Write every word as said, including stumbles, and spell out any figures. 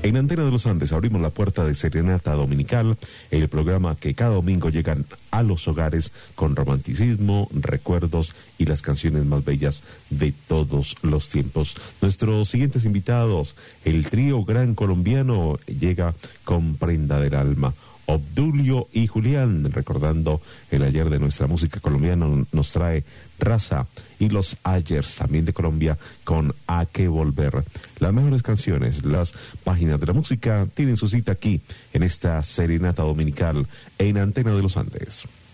En Antena de los Andes abrimos la puerta de Serenata Dominical, el programa que cada domingo llegan a los hogares con romanticismo, recuerdos y las canciones más bellas de todos los tiempos. Nuestros siguientes invitados, el trío gran colombiano, llega con Prenda del Alma. Obdulio y Julián, recordando el ayer de nuestra música colombiana, nos trae Raza, y los Ayers, también de Colombia, con A Qué Volver. Las mejores canciones, las páginas de la música, tienen su cita aquí, en esta Serenata Dominical, en Antena de los Andes.